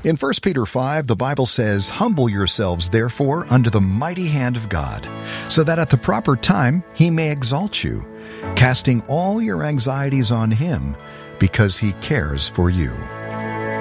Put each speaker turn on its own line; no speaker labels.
In 1 Peter 5, the Bible says, "Humble yourselves, therefore, under the mighty hand of God, so that at the proper time he may exalt you, casting all your anxieties on him, because he cares for you."